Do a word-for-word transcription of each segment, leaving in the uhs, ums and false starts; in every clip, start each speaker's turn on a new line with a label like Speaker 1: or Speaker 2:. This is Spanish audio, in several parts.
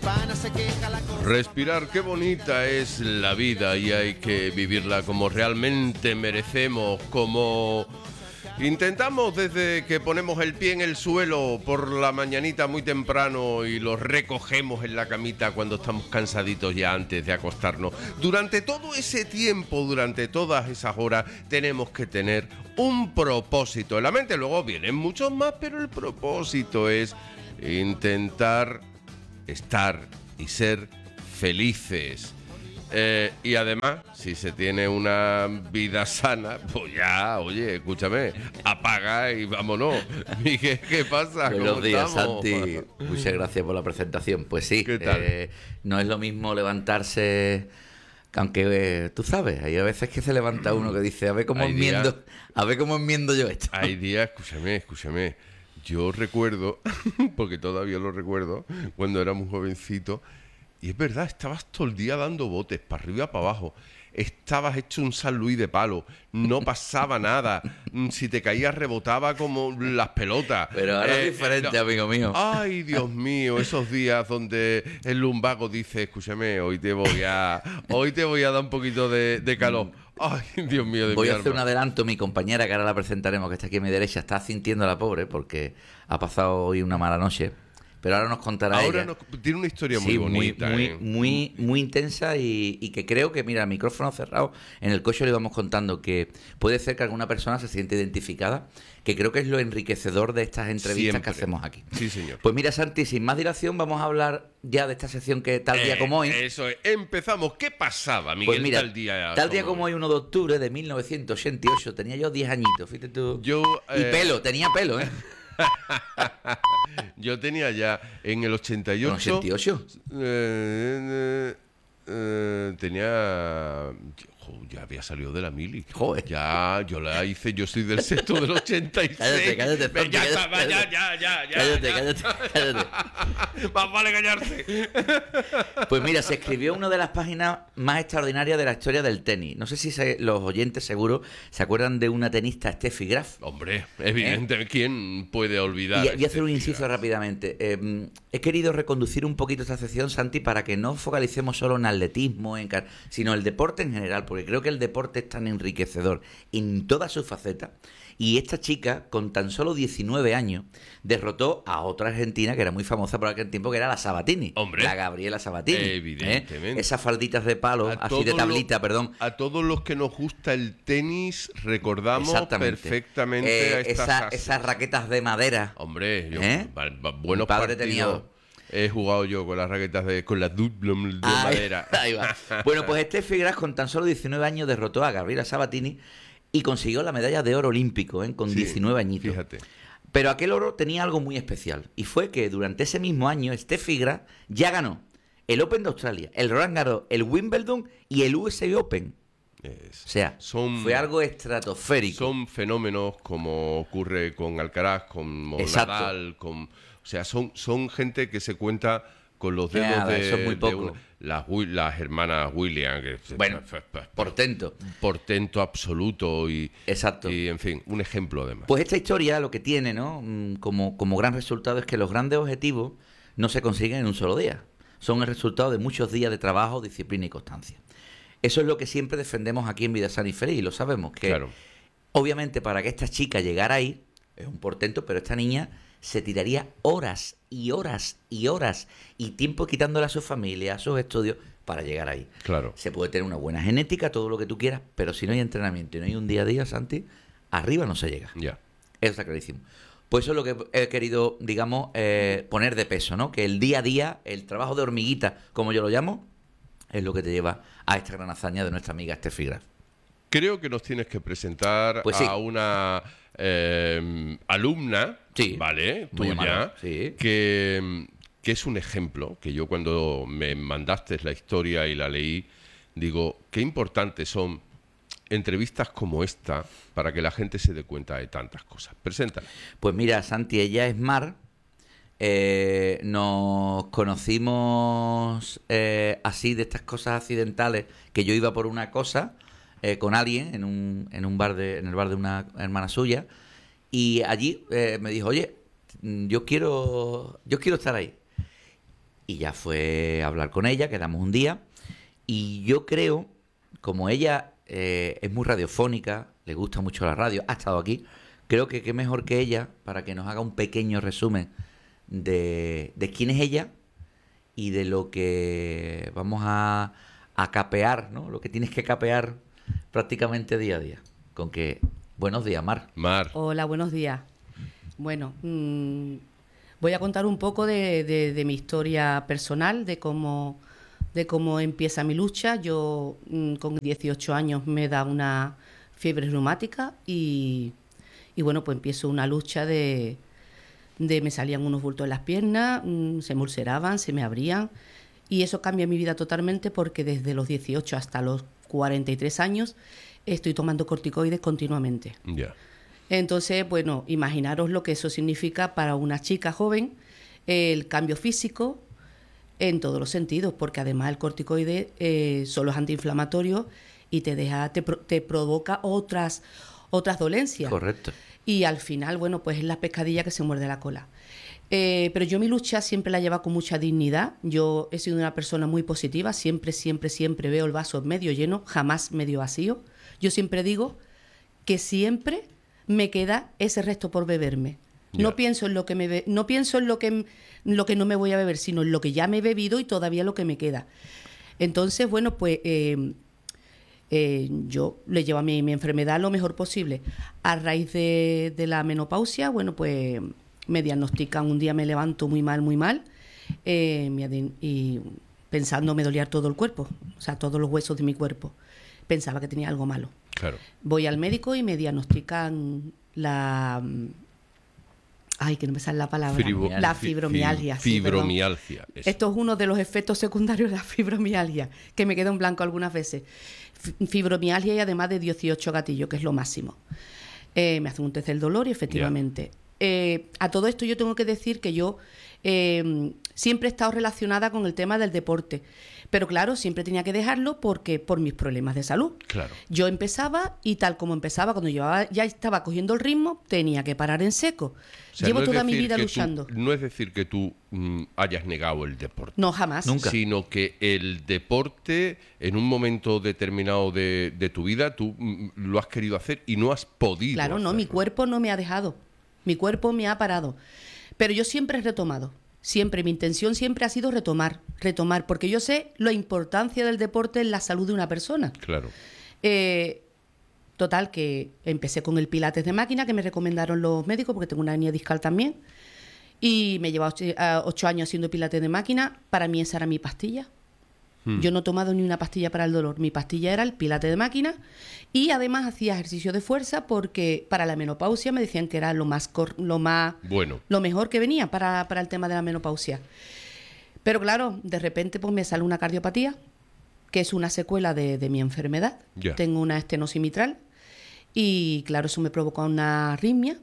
Speaker 1: Respirar, qué bonita es la vida y hay que vivirla como realmente merecemos, como intentamos desde que ponemos el pie en el suelo por la mañanita muy temprano y lo recogemos en la camita cuando estamos cansaditos ya antes de acostarnos. Durante todo ese tiempo, durante todas esas horas, tenemos que tener un propósito en la mente. Luego vienen muchos más, pero el propósito es intentar estar y ser felices. Eh, y además, si se tiene una vida sana, pues ya, oye, escúchame, apaga y vámonos. Miguel, ¿qué pasa?
Speaker 2: Buenos días,
Speaker 1: estamos?
Speaker 2: Santi. Muchas gracias por la presentación. Pues sí,
Speaker 1: ¿Qué tal?
Speaker 2: Eh, no es lo mismo levantarse, aunque eh, tú sabes, hay a veces que se levanta uno que dice, a ver cómo
Speaker 1: Hay
Speaker 2: enmiendo,
Speaker 1: días-
Speaker 2: a ver cómo enmiendo yo esto.
Speaker 1: Hay días, escúchame, escúchame. Yo recuerdo, porque todavía lo recuerdo, cuando era muy jovencito, y es verdad, estabas todo el día dando botes, para arriba, para abajo. Estabas hecho un San Luis de palo, no pasaba nada. Mm, Si te caías, rebotaba como las pelotas.
Speaker 2: Pero ahora
Speaker 1: Eh,
Speaker 2: es diferente,
Speaker 1: no.
Speaker 2: amigo mío.
Speaker 1: Ay, Dios mío, esos días donde el lumbago dice, escúchame, hoy te voy a, hoy te voy a dar un poquito de, de calor. Ay, Dios mío, de
Speaker 2: Voy
Speaker 1: mi
Speaker 2: a hacer un
Speaker 1: alma.
Speaker 2: adelanto. Mi compañera, que ahora la presentaremos, que está aquí a mi derecha, está sintiendo la pobre porque ha pasado hoy una mala noche. Pero ahora nos contará
Speaker 1: Ahora
Speaker 2: ella.
Speaker 1: nos- tiene una historia muy
Speaker 2: Sí,
Speaker 1: bonita.
Speaker 2: muy,
Speaker 1: ¿eh?
Speaker 2: muy, muy intensa y, y que creo que, mira, el micrófono cerrado, en el coche le íbamos contando que puede ser que alguna persona se siente identificada, que creo que es lo enriquecedor de estas entrevistas
Speaker 1: Siempre.
Speaker 2: que hacemos aquí.
Speaker 1: Sí, señor.
Speaker 2: Pues mira, Santi, sin más dilación, vamos a hablar ya de esta sección que tal día
Speaker 1: Eh,
Speaker 2: como hoy.
Speaker 1: Eso es. Empezamos. ¿Qué pasaba, Miguel,
Speaker 2: Pues mira,
Speaker 1: tal día,
Speaker 2: tal día como hoy, uno de octubre de mil novecientos ochenta y ocho, tenía yo diez añitos, fíjate tú.
Speaker 1: Yo,
Speaker 2: Y
Speaker 1: eh,
Speaker 2: pelo, tenía pelo, ¿eh?
Speaker 1: Yo tenía ya en el ochenta y
Speaker 2: ¿En
Speaker 1: ocho.
Speaker 2: ochenta y ocho?
Speaker 1: eh, eh, eh, tenía. jo, ya había salido de la mili.
Speaker 2: Joder.
Speaker 1: Ya, yo la hice, yo soy del sexto del ochenta y seis.
Speaker 2: Cállate, cállate,
Speaker 1: Ve,
Speaker 2: Santi,
Speaker 1: ya
Speaker 2: cállate,
Speaker 1: está, va, ya,
Speaker 2: cállate.
Speaker 1: ya, ya, ya.
Speaker 2: Cállate,
Speaker 1: ya.
Speaker 2: cállate, cállate.
Speaker 1: Más vale callarse.
Speaker 2: Pues mira, se escribió una de las páginas más extraordinarias de la historia del tenis. No sé si se- los oyentes seguro se acuerdan de una tenista, Steffi Graf.
Speaker 1: Hombre, evidente, ¿quién puede olvidar?
Speaker 2: Y voy a hacer un
Speaker 1: este
Speaker 2: inciso
Speaker 1: figura?
Speaker 2: rápidamente. Eh, he querido reconducir un poquito esta sección, Santi, para que no focalicemos solo en atletismo, en car- sino el deporte en general, porque creo que el deporte es tan enriquecedor en todas sus facetas. Y esta chica, con tan solo diecinueve años, derrotó a otra argentina que era muy famosa por aquel tiempo, que era la Sabatini.
Speaker 1: Hombre.
Speaker 2: La Gabriela Sabatini. ¿eh?
Speaker 1: Evidentemente.
Speaker 2: Esas falditas de palo,
Speaker 1: A
Speaker 2: así de
Speaker 1: todos
Speaker 2: tablita,
Speaker 1: los-
Speaker 2: perdón.
Speaker 1: A todos los que nos gusta el tenis, recordamos
Speaker 2: Exactamente.
Speaker 1: perfectamente
Speaker 2: Eh,
Speaker 1: a estas
Speaker 2: esa-
Speaker 1: ases.
Speaker 2: esas raquetas de madera.
Speaker 1: Hombre, yo,
Speaker 2: ¿Eh?
Speaker 1: va- va- buenos
Speaker 2: Mi padre
Speaker 1: partidos
Speaker 2: tenía dos.
Speaker 1: he jugado yo con las raquetas de con las Dublum de
Speaker 2: Ahí-
Speaker 1: madera.
Speaker 2: ahí va. Bueno, pues Steffi Graf con tan solo diecinueve años derrotó a Gabriela Sabatini y consiguió la medalla de oro olímpico, ¿eh? Con
Speaker 1: Sí,
Speaker 2: diecinueve añitos.
Speaker 1: Fíjate.
Speaker 2: Pero aquel oro tenía algo muy especial y fue que durante ese mismo año Steffi Graf ya ganó el Open de Australia, el Roland Garros, el Wimbledon y el U S A Open.
Speaker 1: Es-
Speaker 2: O sea,
Speaker 1: son,
Speaker 2: fue algo estratosférico.
Speaker 1: son fenómenos como ocurre con Alcaraz, con
Speaker 2: Exacto.
Speaker 1: Nadal, con, o sea, son, son gente que se cuenta con los dedos
Speaker 2: Nada,
Speaker 1: de,
Speaker 2: eso es muy
Speaker 1: de
Speaker 2: poco.
Speaker 1: una- las, Wi- las hermanas Williams. Que,
Speaker 2: Bueno, portento.
Speaker 1: portento absoluto y,
Speaker 2: Exacto.
Speaker 1: y, en fin, un ejemplo además.
Speaker 2: Pues esta historia lo que tiene, ¿no? Mm, Como, como gran resultado es que los grandes objetivos no se consiguen en un solo día. Son el resultado de muchos días de trabajo, disciplina y constancia. Eso es lo que siempre defendemos aquí en Vida Sana y Feliz, y lo sabemos, que
Speaker 1: Claro.
Speaker 2: obviamente para que esta chica llegara ahí, es un portento, pero esta niña se tiraría horas y horas y horas y tiempo quitándole a su familia, a sus estudios, para llegar ahí.
Speaker 1: Claro.
Speaker 2: Se puede tener una buena genética, todo lo que tú quieras, pero si no hay entrenamiento y no hay un día a día, Santi, arriba no se llega.
Speaker 1: Ya.
Speaker 2: Eso está clarísimo. Pues eso es lo que he querido, digamos, eh, poner de peso, ¿no? Que el día a día, el trabajo de hormiguita, como yo lo llamo, es lo que te lleva a esta gran hazaña de nuestra amiga Steffi Graf.
Speaker 1: Creo que nos tienes que presentar
Speaker 2: Pues sí.
Speaker 1: a una eh, alumna,
Speaker 2: Sí.
Speaker 1: ¿vale?
Speaker 2: Muy
Speaker 1: Tuya,
Speaker 2: amable, sí.
Speaker 1: que, que es un ejemplo, que yo cuando me mandaste la historia y la leí, digo, qué importantes son entrevistas como esta para que la gente se dé cuenta de tantas cosas. Preséntala.
Speaker 2: Pues mira, Santi, ella es Mar. Eh, nos conocimos eh, así de estas cosas accidentales, que yo iba por una cosa eh, con alguien en un, en un bar de, en el bar de una hermana suya, y allí eh, me dijo, oye, yo quiero, yo quiero estar ahí. y ya fue a hablar con ella, quedamos un día, y yo creo, como ella eh, es muy radiofónica, le gusta mucho la radio, ha estado aquí, creo que qué mejor que ella para que nos haga un pequeño resumen de, de quién es ella y de lo que vamos a, a capear, ¿no? Lo que tienes que capear prácticamente día a día. Con que, buenos días, Mar.
Speaker 1: Mar.
Speaker 3: Hola, buenos días. Bueno, mmm, voy a contar un poco de, de, de mi historia personal, de cómo, de cómo empieza mi lucha. Yo mmm, con dieciocho años me da una fiebre reumática y, y bueno, pues empiezo una lucha de, de me salían unos bultos en las piernas, mmm, se me ulceraban, se me abrían, y eso cambia mi vida totalmente porque desde los dieciocho hasta los cuarenta y tres años estoy tomando corticoides continuamente.
Speaker 1: Ya. Yeah.
Speaker 3: Entonces, bueno, imaginaros lo que eso significa para una chica joven, eh, el cambio físico en todos los sentidos, porque además el corticoide eh, solo es antiinflamatorio y te deja, te, te provoca otras, otras dolencias.
Speaker 2: Correcto.
Speaker 3: Y al final, bueno, pues es la pescadilla que se muerde la cola. Eh, pero yo mi lucha siempre la llevo con mucha dignidad. Yo he sido una persona muy positiva, siempre, siempre, siempre veo el vaso medio lleno, jamás medio vacío. Yo siempre digo que siempre me queda ese resto por beberme. Yeah. No pienso en lo que me be- no pienso en lo que lo que no me voy a beber, sino en lo que ya me he bebido y todavía lo que me queda. Entonces, bueno, pues eh, eh, yo le llevo a mi, mi enfermedad lo mejor posible. A raíz de, de la menopausia, bueno, pues me diagnostican, un día me levanto muy mal, muy mal, eh, me, y pensando me dolía todo el cuerpo, o sea, todos los huesos de mi cuerpo. Pensaba que tenía algo malo.
Speaker 1: Claro.
Speaker 3: Voy al médico y me diagnostican la... Ay, que no me sale la palabra.
Speaker 1: Fribo,
Speaker 3: la fibromialgia.
Speaker 1: Fi, fibromialgia.
Speaker 3: Sí, Esto es uno de los efectos secundarios de la fibromialgia, que me queda en blanco algunas veces. Fibromialgia y además de dieciocho gatillos, que es lo máximo. Eh, me hacen un test del dolor y efectivamente... Yeah. Eh, a todo esto yo tengo que decir que yo eh, siempre he estado relacionada con el tema del deporte, pero claro, siempre tenía que dejarlo porque por mis problemas de salud.
Speaker 1: Claro.
Speaker 3: Yo empezaba y tal como empezaba, cuando llevaba, ya estaba cogiendo el ritmo, tenía que parar en seco. O sea, Llevo no toda mi vida luchando.
Speaker 1: Tú, no es decir que tú mm, hayas negado el deporte.
Speaker 3: No, jamás.
Speaker 1: Nunca. Sino que el deporte, en un momento determinado de, de tu vida, tú mm, lo has querido hacer y no has podido
Speaker 3: Claro,
Speaker 1: hacerlo.
Speaker 3: no, mi cuerpo no me ha dejado. Mi cuerpo me ha parado. Pero yo siempre he retomado. Siempre, mi intención siempre ha sido retomar, retomar, porque yo sé la importancia del deporte en la salud de una persona.
Speaker 1: Claro.
Speaker 3: Eh, total, que empecé con el pilates de máquina, que me recomendaron los médicos, porque tengo una hernia discal también, y me llevaba ocho, ocho años haciendo pilates de máquina. Para mí esa era mi pastilla. Hmm. Yo no he tomado ni una pastilla para el dolor. Mi pastilla era el pilates de máquina y además hacía ejercicio de fuerza porque para la menopausia me decían que era lo más cor- lo más
Speaker 1: bueno.
Speaker 3: lo mejor que venía para, para el tema de la menopausia. Pero claro, de repente pues me sale una cardiopatía, que es una secuela de, de mi enfermedad.
Speaker 1: Yeah.
Speaker 3: Tengo una estenosis mitral y claro, eso me provoca una arritmia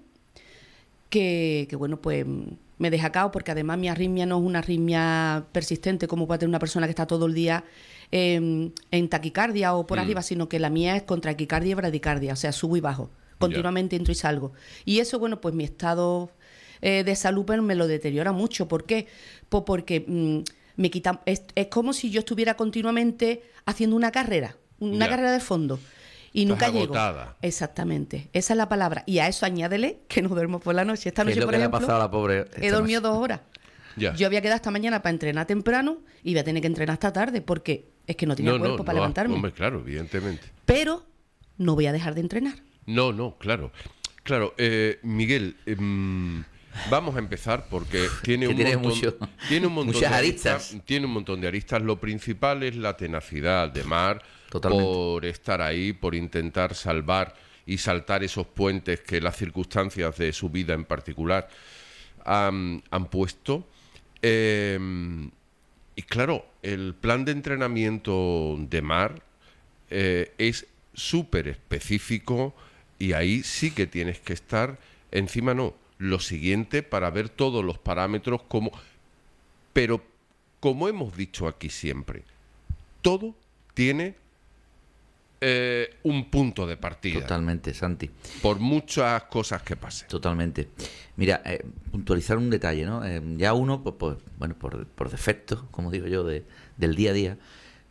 Speaker 3: que, que bueno, pues me deja cao porque además mi arritmia no es una arritmia persistente como puede tener una persona que está todo el día eh, en taquicardia o por mm. arriba, sino que la mía es con taquicardia y bradicardia, o sea, subo y bajo, continuamente yeah. entro y salgo. Y eso, bueno, pues mi estado eh, de salud pues, me lo deteriora mucho. ¿Por qué? Pues porque mm, me quita, es, es como si yo estuviera continuamente haciendo una carrera, una yeah. carrera de fondo. Y
Speaker 1: Estás
Speaker 3: nunca
Speaker 1: agotada.
Speaker 3: llego. Exactamente, esa es la palabra. Y a eso añádele que no duermo por la noche. Esta noche,
Speaker 2: es lo
Speaker 3: por
Speaker 2: que
Speaker 3: ejemplo,
Speaker 2: le ha pasado a la pobre
Speaker 3: he dormido
Speaker 2: noche.
Speaker 3: dos horas.
Speaker 1: Ya.
Speaker 3: Yo había quedado esta mañana para entrenar temprano y voy a tener que entrenar hasta tarde porque es que no tenía
Speaker 1: no,
Speaker 3: cuerpo
Speaker 1: no,
Speaker 3: para
Speaker 1: no,
Speaker 3: levantarme.
Speaker 1: Hombre, claro, evidentemente.
Speaker 3: Pero no voy a dejar de entrenar.
Speaker 1: No, no, claro. Claro, eh, Miguel, eh, vamos a empezar porque tiene un
Speaker 2: tiene
Speaker 1: montón,
Speaker 2: mucho,
Speaker 1: tiene un montón
Speaker 2: muchas
Speaker 1: de
Speaker 2: aristas.
Speaker 1: aristas, tiene un montón de aristas. Lo principal es la tenacidad de Mar.
Speaker 2: Totalmente.
Speaker 1: Por estar ahí, por intentar salvar y saltar esos puentes que las circunstancias de su vida en particular han, han puesto. Eh, y claro, el plan de entrenamiento de Mar eh, es súper específico y ahí sí que tienes que estar encima, no, lo siguiente para ver todos los parámetros como... Pero, como hemos dicho aquí siempre, todo tiene eh, un punto de partida.
Speaker 2: Totalmente, Santi.
Speaker 1: Por muchas cosas que pasen.
Speaker 2: Totalmente. Mira, eh, puntualizar un detalle, ¿no? Eh, ya uno, pues, pues, bueno, por, por defecto, como digo yo, de, del día a día,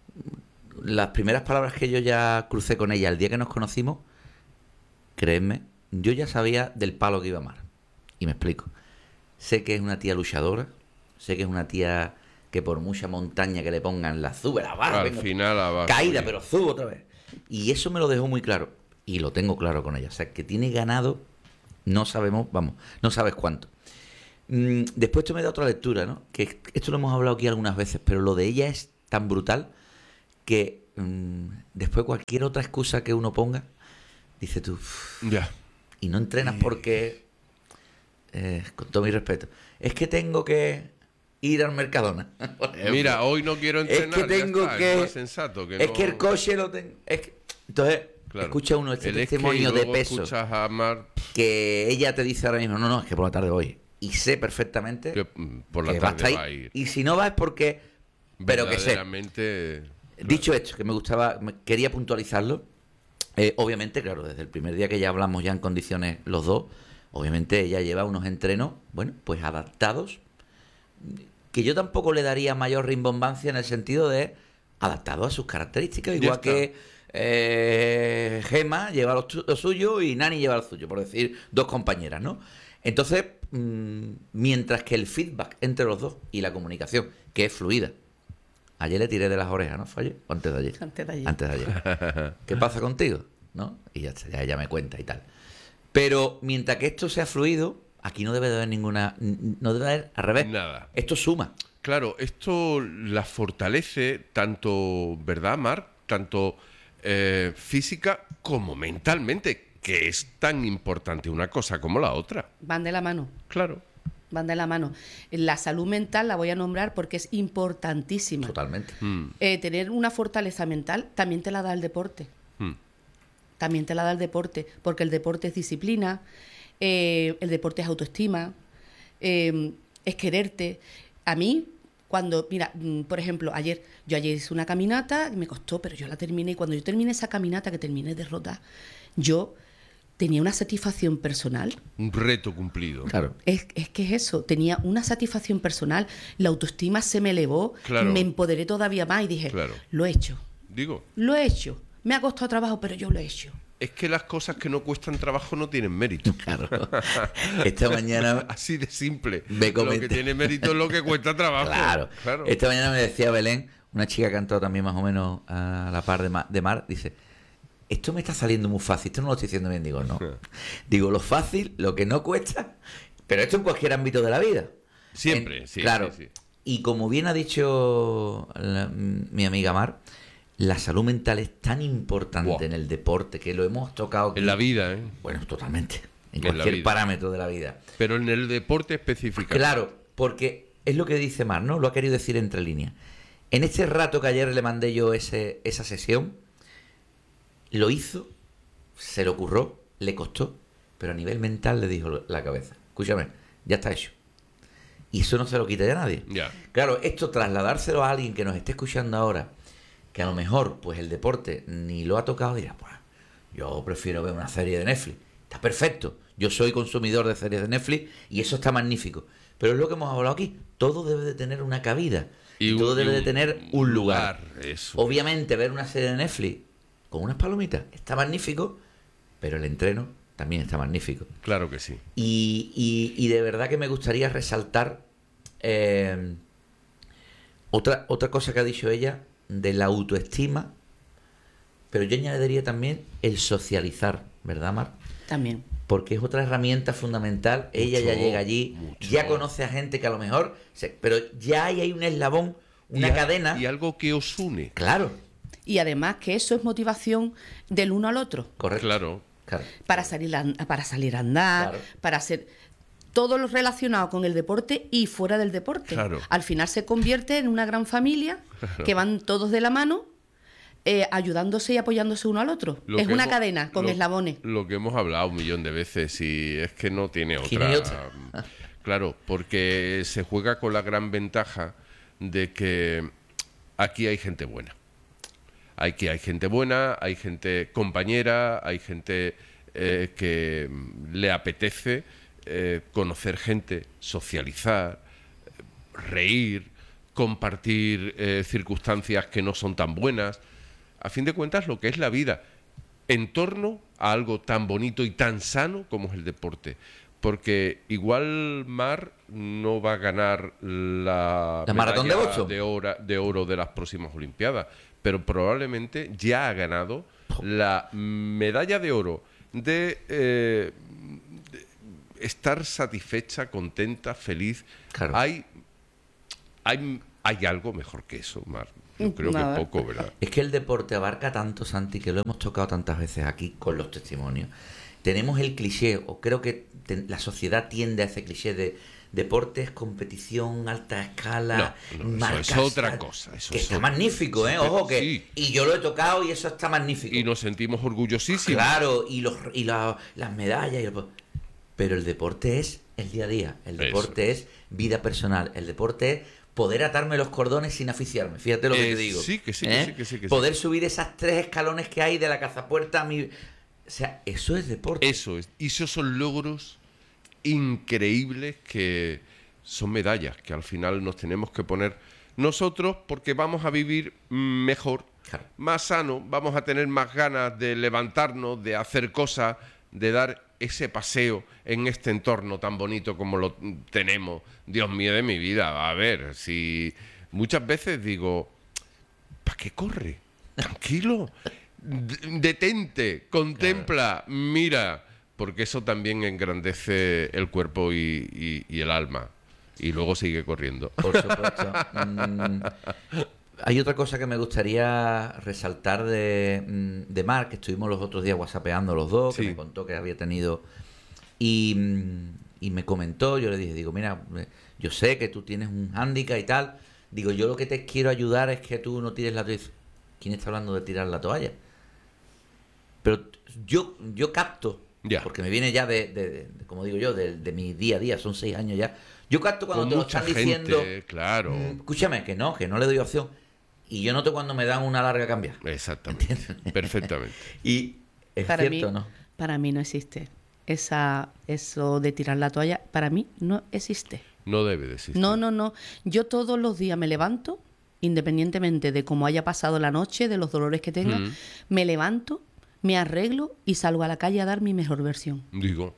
Speaker 2: las primeras palabras que yo ya crucé con ella el día que nos conocimos, créeme, yo ya sabía del palo que iba a Mar. Y me explico. Sé que es una tía luchadora, sé que es una tía que por mucha montaña que le pongan la sube, la baja,
Speaker 1: Al
Speaker 2: venga,
Speaker 1: final la va a
Speaker 2: caída,
Speaker 1: subir.
Speaker 2: pero sube otra vez. Y eso me lo dejó muy claro. Y lo tengo claro con ella. O sea, que tiene ganado, no sabemos, vamos, no sabes cuánto. Mm, después tú me da otra lectura, ¿no? Que esto lo hemos hablado aquí algunas veces, pero lo de ella es tan brutal que mm, después cualquier otra excusa que uno ponga, dice tú, "Uf",
Speaker 1: Ya.
Speaker 2: y no entrenas porque, eh, con todo mi respeto, es que tengo que ir al Mercadona. por ejemplo.
Speaker 1: Mira, hoy no quiero
Speaker 2: Es
Speaker 1: entrenar.
Speaker 2: que
Speaker 1: ya
Speaker 2: tengo
Speaker 1: está,
Speaker 2: que-
Speaker 1: es más sensato que
Speaker 2: es
Speaker 1: no-
Speaker 2: que el coche lo tengo. Es que- entonces,
Speaker 1: Claro.
Speaker 2: escucha uno este
Speaker 1: El es que, y
Speaker 2: testimonio de
Speaker 1: luego
Speaker 2: peso
Speaker 1: escuchas a Mar
Speaker 2: que ella te dice ahora mismo, no, no, es que por la tarde voy. Y sé perfectamente
Speaker 1: que mm, por la
Speaker 2: que va a
Speaker 1: tarde
Speaker 2: estar
Speaker 1: va a
Speaker 2: ahí.
Speaker 1: ir.
Speaker 2: Y si no va es porque. Pero que sé.
Speaker 1: Verdaderamente, claro.
Speaker 2: Dicho esto, que me gustaba, me- quería puntualizarlo. eh, obviamente, claro, desde el primer día que ya hablamos ya en condiciones los dos, obviamente ella lleva unos entrenos, bueno, pues adaptados, que yo tampoco le daría mayor rimbombancia en el sentido de adaptado a sus características,
Speaker 1: Ya
Speaker 2: igual
Speaker 1: está.
Speaker 2: que eh, Gema lleva lo, su- lo suyo y Nani lleva lo suyo, por decir dos compañeras, ¿no? Entonces, mm, mientras que el feedback entre los dos y la comunicación, que es fluida. Ayer le tiré de las orejas, ¿no? ¿Fue ayer? ¿O antes de ayer?
Speaker 3: Antes de ayer.
Speaker 2: Antes de ayer. ¿Qué pasa contigo? ¿No? Y ya, está, ya ella me cuenta y tal. Pero mientras que esto sea fluido, aquí no debe de haber ninguna... n- No debe de haber, al revés.
Speaker 1: Nada.
Speaker 2: Esto suma.
Speaker 1: Claro, esto la fortalece tanto, ¿verdad, Mar? Tanto eh, física como mentalmente, que es tan importante una cosa como la otra.
Speaker 3: Van de la mano.
Speaker 1: Claro.
Speaker 3: Van de la mano. La salud mental la voy a nombrar porque es importantísima.
Speaker 2: Totalmente.
Speaker 1: Mm,
Speaker 3: Eh, tener una fortaleza mental también te la da el deporte.
Speaker 1: mm.
Speaker 3: También te la da el deporte, porque el deporte es disciplina, eh, el deporte es autoestima, eh, es quererte. A mí, cuando, mira, mm, por ejemplo, ayer, yo ayer hice una caminata, me costó, pero yo la terminé, y cuando yo terminé esa caminata, que terminé derrotada, yo tenía una satisfacción personal.
Speaker 1: Un reto cumplido.
Speaker 2: Claro.
Speaker 3: Es, es que es eso, tenía una satisfacción personal, la autoestima se me elevó,
Speaker 1: Claro.
Speaker 3: me empoderé todavía más y dije,
Speaker 1: Claro.
Speaker 3: lo he hecho,
Speaker 1: Digo,
Speaker 3: lo he hecho. Me ha costado trabajo, pero yo lo he hecho.
Speaker 1: es que las cosas que no cuestan trabajo no tienen mérito.
Speaker 2: Claro. Esta mañana...
Speaker 1: Así de simple.
Speaker 2: Me
Speaker 1: Lo
Speaker 2: comenta-
Speaker 1: que tiene mérito es lo que cuesta trabajo.
Speaker 2: Claro.
Speaker 1: Claro.
Speaker 2: Esta mañana me decía Belén, una chica que ha cantado también más o menos a la par de, Ma- de Mar, dice, esto me está saliendo muy fácil, esto no lo estoy diciendo bien, digo, no. Digo, lo fácil, lo que no cuesta, pero esto en cualquier ámbito de la vida.
Speaker 1: Siempre,
Speaker 2: En-
Speaker 1: sí,
Speaker 2: Claro.
Speaker 1: sí, sí.
Speaker 2: Y como bien ha dicho la- mi amiga Mar, la salud mental es tan importante
Speaker 1: Buah.
Speaker 2: en el deporte que lo hemos tocado aquí.
Speaker 1: En la vida, ¿eh?
Speaker 2: Bueno, totalmente. En
Speaker 1: En la
Speaker 2: cualquier
Speaker 1: vida.
Speaker 2: parámetro de la vida.
Speaker 1: Pero en el deporte específico.
Speaker 2: Claro, porque es lo que dice Mar, ¿no? Lo ha querido decir entre líneas. En este rato que ayer le mandé yo ese, esa sesión, lo hizo, se le ocurrió, le costó, pero a nivel mental le dijo la cabeza, escúchame, ya está hecho. Y eso no se lo quita ya nadie.
Speaker 1: Ya.
Speaker 2: Claro, esto trasladárselo a alguien que nos esté escuchando ahora, que a lo mejor pues el deporte ni lo ha tocado, dirá, pues yo prefiero ver una serie de Netflix. Está perfecto. Yo soy consumidor de series de Netflix y eso está magnífico. Pero es lo que hemos hablado aquí. Todo debe de tener una cabida. Y,
Speaker 1: un-
Speaker 2: todo debe
Speaker 1: y
Speaker 2: de tener un lugar.
Speaker 1: Eso.
Speaker 2: Obviamente ver una serie de Netflix con unas palomitas está magnífico, pero el entreno también está magnífico.
Speaker 1: Claro que sí.
Speaker 2: Y, y- y de verdad que me gustaría resaltar eh, otra, otra cosa que ha dicho ella de la autoestima, pero yo añadiría también el socializar, ¿verdad, Mar?
Speaker 3: También.
Speaker 2: Porque es otra herramienta fundamental. Ella ya
Speaker 1: Mucho,
Speaker 2: llega allí,
Speaker 1: mucho.
Speaker 2: ya conoce a gente que a lo mejor, se- pero ya hay ahí un eslabón, una
Speaker 1: Y a-
Speaker 2: cadena.
Speaker 1: Y algo que os une.
Speaker 2: Claro,
Speaker 3: Y además que eso es motivación del uno al otro.
Speaker 2: correcto.
Speaker 1: Claro.
Speaker 2: Claro.
Speaker 3: Para salir a, para salir a andar,
Speaker 2: Claro.
Speaker 3: para hacer todo lo relacionado con el deporte y fuera del deporte.
Speaker 1: Claro.
Speaker 3: Al final se convierte en una gran familia que van todos de la mano, eh, ayudándose y apoyándose uno al otro.
Speaker 1: Lo
Speaker 3: Es
Speaker 1: que
Speaker 3: una
Speaker 1: hemos-
Speaker 3: cadena con
Speaker 1: lo-
Speaker 3: eslabones.
Speaker 1: Lo que hemos hablado un millón de veces y es que no tiene
Speaker 2: Que no
Speaker 1: otra.
Speaker 2: hay otra.
Speaker 1: Claro, porque se juega con la gran ventaja de que aquí hay gente buena. Hay que hay gente buena, hay gente compañera, hay gente eh, que le apetece eh, conocer gente, socializar, reír, compartir eh, circunstancias que no son tan buenas. A fin de cuentas, lo que es la vida en torno a algo tan bonito y tan sano como es el deporte. Porque igual Mar no va a ganar la,
Speaker 2: ¿La maratón de Boston?
Speaker 1: de, oro, de oro de las próximas Olimpiadas, pero probablemente ya ha ganado la medalla de oro de, eh, de estar satisfecha, contenta, feliz.
Speaker 2: Claro.
Speaker 1: Hay, hay, hay algo mejor que eso, Mar. Yo creo
Speaker 3: Nada.
Speaker 1: que poco, ¿verdad?
Speaker 2: Es que el deporte abarca tanto, Santi, que lo hemos tocado tantas veces aquí con los testimonios. Tenemos el cliché, o creo que te, la sociedad tiende a ese cliché de deportes, competición, alta escala,
Speaker 1: No, no, eso
Speaker 2: marcas,
Speaker 1: es otra
Speaker 2: tal,
Speaker 1: cosa, eso
Speaker 2: que
Speaker 1: es
Speaker 2: está
Speaker 1: otra-
Speaker 2: magnífico, ¿eh?
Speaker 1: Sí,
Speaker 2: Ojo que...
Speaker 1: sí.
Speaker 2: Y yo lo he tocado y eso está magnífico.
Speaker 1: Y nos sentimos orgullosísimos.
Speaker 2: Claro, y, los, y la- las medallas. Y los- pero el deporte es el día a día. El
Speaker 1: Eso.
Speaker 2: deporte es vida personal. El deporte es poder atarme los cordones sin asfixiarme. Fíjate lo que
Speaker 1: Eh,
Speaker 2: te digo.
Speaker 1: sí, que sí, que
Speaker 2: ¿Eh?
Speaker 1: sí, que sí, que sí.
Speaker 2: Poder subir esas tres escalones que hay de la cazapuerta a mi... O sea, eso es deporte.
Speaker 1: Eso es. Y esos son logros increíbles que son medallas que al final nos tenemos que poner nosotros porque vamos a vivir mejor,
Speaker 2: Claro.
Speaker 1: más sano, vamos a tener más ganas de levantarnos, de hacer cosas, de dar ese paseo en este entorno tan bonito como lo tenemos. Dios mío de mi vida, a ver, si muchas veces digo, ¿para qué corre? Tranquilo, D- detente, contempla, mira, porque eso también engrandece el cuerpo y, y- y el alma. Y luego sigue corriendo.
Speaker 2: Por supuesto. Mm, hay otra cosa que me gustaría resaltar de, mm, de Marc, que estuvimos los otros días whatsappeando los dos,
Speaker 1: Sí.
Speaker 2: que me contó que había tenido... Y, mm, y me comentó, yo le dije, digo, mira, eh, yo sé que tú tienes un hándicap y tal. Digo, yo lo que te quiero ayudar es que tú no tires la toalla. ¿Quién está hablando de tirar la toalla? Pero yo, yo capto,
Speaker 1: Ya.
Speaker 2: porque me viene ya de, de- de- de- como digo yo, de, de mi día a día, son seis años ya. Yo capto cuando
Speaker 1: Con
Speaker 2: te lo
Speaker 1: mucha
Speaker 2: están
Speaker 1: gente,
Speaker 2: diciendo...
Speaker 1: claro.
Speaker 2: Mm, escúchame, que no, que no le doy opción. Y yo noto cuando me dan una larga a cambiar.
Speaker 1: Exactamente. Perfectamente.
Speaker 2: Y es
Speaker 3: Para
Speaker 2: cierto,
Speaker 3: mí,
Speaker 2: ¿no?
Speaker 3: para mí no existe. Esa, eso de tirar la toalla, para mí no existe.
Speaker 1: No debe de existir.
Speaker 3: No, no, no. Yo todos los días me levanto, independientemente de cómo haya pasado la noche, de los dolores que tenga,
Speaker 1: Mm.
Speaker 3: me levanto, me arreglo y salgo a la calle a dar mi mejor versión.
Speaker 1: Digo.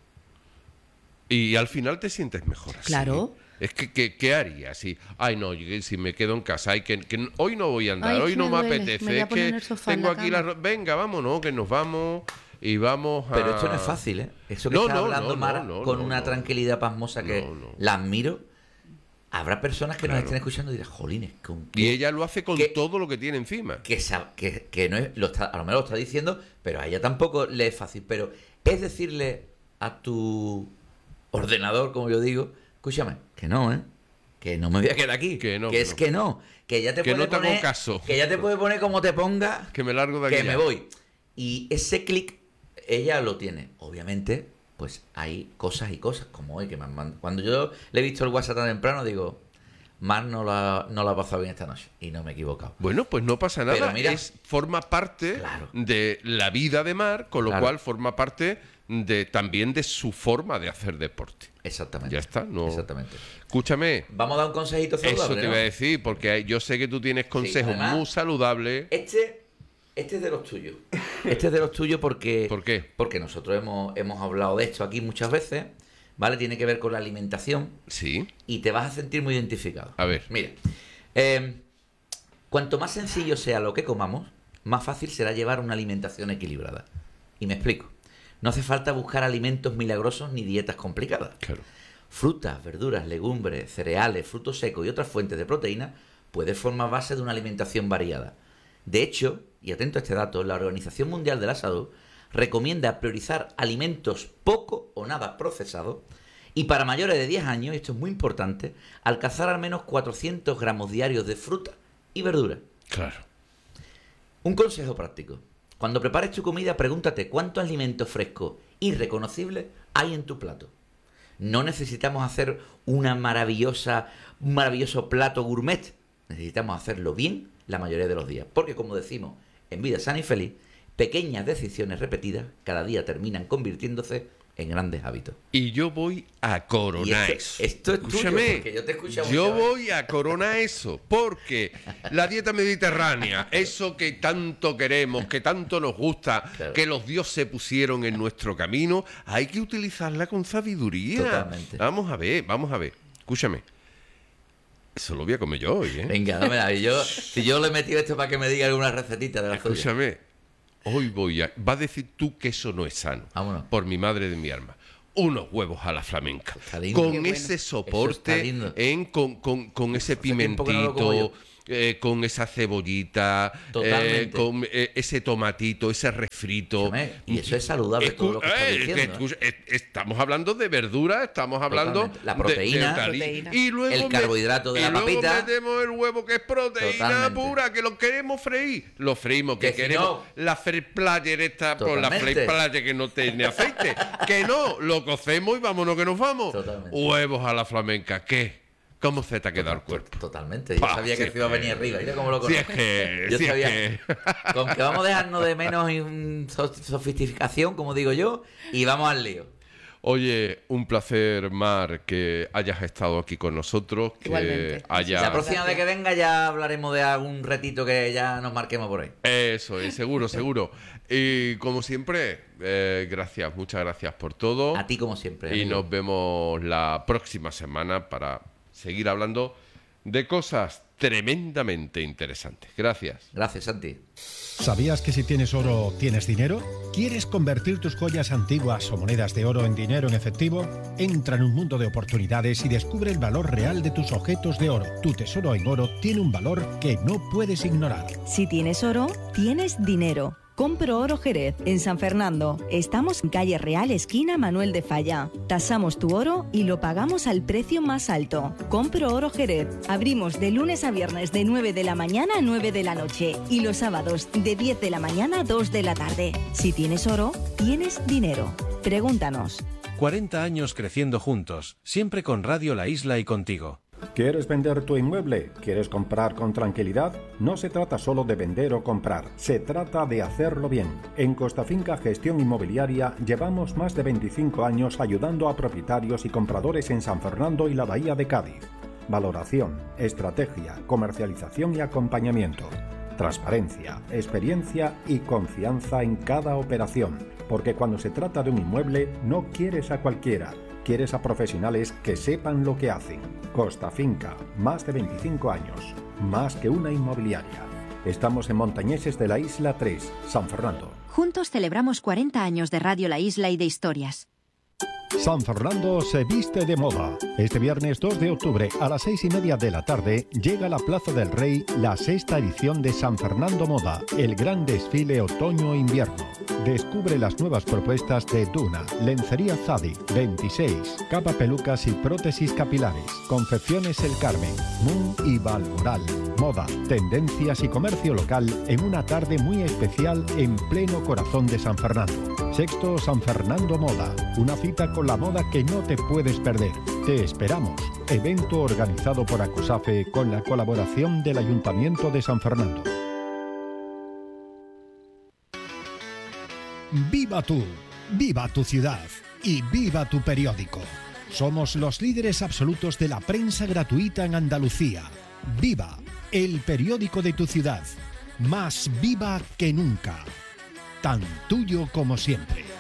Speaker 1: Y al final te sientes mejor así.
Speaker 3: Claro.
Speaker 1: Es que, que- ¿qué haría? Si, ay, no, yo- si me quedo en casa, ay, que, que hoy no voy a andar,
Speaker 3: Ay,
Speaker 1: hoy
Speaker 3: que
Speaker 1: no
Speaker 3: me
Speaker 1: me
Speaker 3: duele,
Speaker 1: apetece,
Speaker 3: me voy a
Speaker 1: es
Speaker 3: poner en
Speaker 1: que
Speaker 3: el sofá en
Speaker 1: tengo
Speaker 3: la
Speaker 1: aquí la...
Speaker 3: cama.
Speaker 1: ro- Venga, vámonos, que nos vamos y vamos a...
Speaker 2: Pero esto no es fácil, ¿eh? Eso que
Speaker 1: No,
Speaker 2: está
Speaker 1: no,
Speaker 2: hablando
Speaker 1: no,
Speaker 2: Mara
Speaker 1: no, no,
Speaker 2: con
Speaker 1: no,
Speaker 2: una
Speaker 1: no.
Speaker 2: tranquilidad pasmosa que
Speaker 1: No, no.
Speaker 2: la admiro. Habrá personas que nos
Speaker 1: Claro.
Speaker 2: estén escuchando y dirán, jolines, con
Speaker 1: Y
Speaker 2: qué...
Speaker 1: ella lo hace con
Speaker 2: que-
Speaker 1: todo lo que tiene encima.
Speaker 2: que, sa- que, que no es, lo está, a lo mejor lo está diciendo, pero a ella tampoco le es fácil. Pero es decirle a tu ordenador, como yo digo, escúchame, que no, ¿eh? Que no me voy a quedar aquí.
Speaker 1: Que no,
Speaker 2: que
Speaker 1: que
Speaker 2: es
Speaker 1: no.
Speaker 2: que no. Que ya te
Speaker 1: Que
Speaker 2: puede
Speaker 1: no te hago
Speaker 2: poner...
Speaker 1: caso.
Speaker 2: Que ya te puede poner como te ponga,
Speaker 1: Que me largo de aquí
Speaker 2: que
Speaker 1: ya.
Speaker 2: me voy. Y ese clic, ella lo tiene. Obviamente, pues hay cosas y cosas, como hoy que me han mandado. Cuando yo le he visto el WhatsApp tan temprano, digo, Mar no la, no la ha pasado bien esta noche. Y no me he equivocado.
Speaker 1: Bueno, pues no pasa nada.
Speaker 2: Pero mira-
Speaker 1: es, forma parte
Speaker 2: Claro.
Speaker 1: de la vida de Mar, con lo
Speaker 2: Claro.
Speaker 1: cual forma parte de también de su forma de hacer deporte.
Speaker 2: Exactamente.
Speaker 1: Ya está, no.
Speaker 2: Exactamente.
Speaker 1: Escúchame,
Speaker 2: Vamos a dar un consejito saludable,
Speaker 1: eso te
Speaker 2: ¿no?
Speaker 1: iba a decir, porque hay- yo sé que tú tienes consejos
Speaker 2: además-
Speaker 1: muy saludables.
Speaker 2: Este, este es de los tuyos. Este es de los tuyos porque...
Speaker 1: ¿Por qué?
Speaker 2: Porque nosotros hemos, hemos hablado de esto aquí muchas veces, ¿vale? Tiene que ver con la alimentación
Speaker 1: Sí,
Speaker 2: y te vas a sentir muy identificado.
Speaker 1: A ver.
Speaker 2: Mira, eh, cuanto más sencillo sea lo que comamos, más fácil será llevar una alimentación equilibrada. Y me explico. No hace falta buscar alimentos milagrosos ni dietas complicadas.
Speaker 1: claro.
Speaker 2: Frutas, verduras, legumbres, cereales, frutos secos y otras fuentes de proteína pueden formar base de una alimentación variada. De hecho, y atento a este dato, la Organización Mundial de la Salud recomienda priorizar alimentos poco o nada procesados y para mayores de diez años, y esto es muy importante, alcanzar al menos cuatrocientos gramos diarios de fruta y verdura.
Speaker 1: Claro.
Speaker 2: Un consejo práctico. Cuando prepares tu comida, pregúntate cuántos alimentos frescos y reconocibles hay en tu plato. No necesitamos hacer una maravillosa, un maravilloso plato gourmet. Necesitamos hacerlo bien la mayoría de los días. Porque, como decimos, En vida sana y feliz, pequeñas decisiones repetidas cada día terminan convirtiéndose en grandes hábitos.
Speaker 1: Y yo voy a coronar
Speaker 2: esto,
Speaker 1: eso.
Speaker 2: Esto es tuyo, porque yo te escucho mucho.
Speaker 1: Yo voy a coronar eso, porque la dieta mediterránea, eso que tanto queremos, que tanto nos gusta, claro, que los dioses pusieron en nuestro camino, hay que utilizarla con sabiduría.
Speaker 2: Totalmente.
Speaker 1: Vamos a ver, vamos a ver. Escúchame. Eso lo voy a comer yo hoy, ¿eh?
Speaker 2: Venga, dámela. Yo, si yo le he metido esto para que me diga alguna recetita de la suya.
Speaker 1: Escúchame. Hoy voy a... Va a decir tú que eso no es sano.
Speaker 2: Vámonos.
Speaker 1: Por mi madre de mi alma. Unos huevos a la flamenca.
Speaker 2: Lindo.
Speaker 1: Con
Speaker 3: Qué bueno.
Speaker 1: ese soporte, en, con, con, con ese
Speaker 2: Hace tiempo que no lo como
Speaker 1: pimentito,
Speaker 2: yo.
Speaker 1: eh, con esa cebollita,
Speaker 2: Totalmente.
Speaker 1: eh, con eh, ese tomatito, ese refrito.
Speaker 2: Escúchame, y eso es saludable,
Speaker 1: Escu-
Speaker 2: todo lo que estás
Speaker 1: eh,
Speaker 2: diciendo,
Speaker 1: que
Speaker 2: ¿eh?
Speaker 1: escu- eh, Estamos hablando de verdura, estamos hablando
Speaker 2: Totalmente. La
Speaker 1: de-
Speaker 2: proteína.
Speaker 1: de tal, y-
Speaker 3: Proteína.
Speaker 1: y luego
Speaker 2: El
Speaker 1: me-
Speaker 2: carbohidrato de
Speaker 1: y
Speaker 2: la
Speaker 1: luego
Speaker 2: papita.
Speaker 1: metemos el huevo, que es proteína
Speaker 2: Totalmente.
Speaker 1: pura, que lo queremos freír. Lo freímos, que,
Speaker 2: Que si
Speaker 1: queremos
Speaker 2: no-
Speaker 1: la Fair Player esta, por la
Speaker 2: Totalmente.
Speaker 1: Fair Player que no tiene aceite. Que no, lo cocemos y vámonos que nos vamos.
Speaker 2: Totalmente.
Speaker 1: Huevos a la flamenca, ¿qué? ¿Cómo se te ha quedado el cuerpo?
Speaker 2: Totalmente. Yo
Speaker 1: Pa,
Speaker 2: sabía
Speaker 1: si
Speaker 2: que
Speaker 1: es
Speaker 2: se iba a
Speaker 1: que-
Speaker 2: venir arriba. Mira cómo lo
Speaker 1: Si
Speaker 2: conozco.
Speaker 1: es que...
Speaker 2: Yo
Speaker 1: si es
Speaker 2: sabía.
Speaker 1: que-
Speaker 2: Con que vamos a dejarnos de menos en so- sofisticación, como digo yo, y vamos al lío.
Speaker 1: Oye, un placer, Mar, que hayas estado aquí con nosotros, que
Speaker 3: Igualmente.
Speaker 1: haya...
Speaker 2: La próxima vez que venga ya hablaremos de algún retito que ya nos marquemos por ahí.
Speaker 1: Eso es, seguro, seguro. Y como siempre, eh, gracias, muchas gracias por todo.
Speaker 2: A ti como siempre.
Speaker 1: Y
Speaker 2: amigo.
Speaker 1: nos vemos la próxima semana para seguir hablando de cosas tremendamente interesantes. Gracias.
Speaker 2: Gracias, Santi.
Speaker 4: ¿Sabías que si tienes oro, tienes dinero? ¿Quieres convertir tus joyas antiguas o monedas de oro en dinero en efectivo? Entra en un mundo de oportunidades y descubre el valor real de tus objetos de oro. Tu tesoro en oro tiene un valor que no puedes ignorar.
Speaker 5: Si tienes oro, tienes dinero. Compro Oro Jerez, en San Fernando. Estamos en calle Real, esquina Manuel de Falla. Tasamos tu oro y lo pagamos al precio más alto. Compro Oro Jerez. Abrimos de lunes a viernes de nueve de la mañana a nueve de la noche y los sábados de diez de la mañana a dos de la tarde. Si tienes oro, tienes dinero. Pregúntanos.
Speaker 6: cuarenta años creciendo juntos, siempre con Radio La Isla y contigo.
Speaker 7: ¿Quieres vender tu inmueble? ¿Quieres comprar con tranquilidad? No se trata solo de vender o comprar, se trata de hacerlo bien. En Costa Finca Gestión Inmobiliaria llevamos más de veinticinco años ayudando a propietarios y compradores en San Fernando y la Bahía de Cádiz. Valoración, estrategia, comercialización y acompañamiento. Transparencia, experiencia y confianza en cada operación. Porque cuando se trata de un inmueble, no quieres a cualquiera. Quieres a profesionales que sepan lo que hacen. Costa Finca, más de veinticinco años, más que una inmobiliaria. Estamos en Montañeses de la Isla tres, San Fernando.
Speaker 8: Juntos celebramos cuarenta años de Radio La Isla y de historias.
Speaker 4: San Fernando se viste de moda. Este viernes dos de octubre a las seis y media de la tarde llega a la Plaza del Rey la sexta edición de San Fernando Moda, el gran desfile otoño-invierno. Descubre las nuevas propuestas de Duna, Lencería Zadi, veintiséis, Capa Pelucas y Prótesis Capilares, Confecciones El Carmen, Moon y Valmoral. Moda, tendencias y comercio local en una tarde muy especial en pleno corazón de San Fernando. Sexto San Fernando Moda, una cita con la moda que no te puedes perder. Te esperamos. Evento organizado por Acusafe con la colaboración del Ayuntamiento de San Fernando. Viva tú, viva tu ciudad y viva tu periódico. Somos los líderes absolutos de la prensa gratuita en Andalucía. Viva, el periódico de tu ciudad. Más viva que nunca. Tan tuyo como siempre.